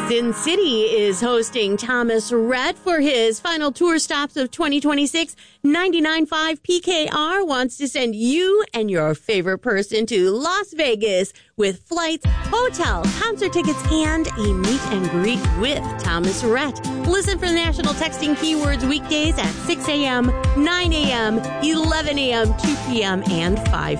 Sin City is hosting Thomas Rhett for his final tour stops of 2026. 99.5 PKR wants to send you and your favorite person to Las Vegas with flights, hotel, concert tickets, and a meet and greet with Thomas Rhett. Listen for the national texting keywords weekdays at 6 a.m., 9 a.m., 11 a.m., 2 p.m., and 5